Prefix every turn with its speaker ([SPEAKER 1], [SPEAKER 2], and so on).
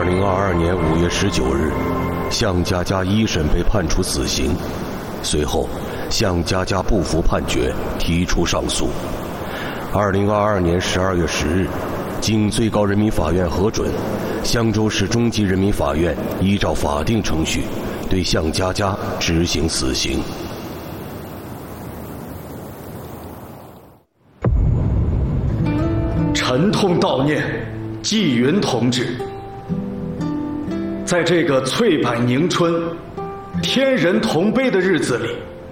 [SPEAKER 1] 2022年5月19日，向佳佳一审被判处死刑。随后，向佳佳不服判决，提出上诉。2022年12月10日，经最高人民法院核准，襄州市中级人民法院依照法定程序对向佳佳执行死刑。
[SPEAKER 2] 沉痛悼念纪云同志。在这个翠柏迎春、天人同悲的日子里，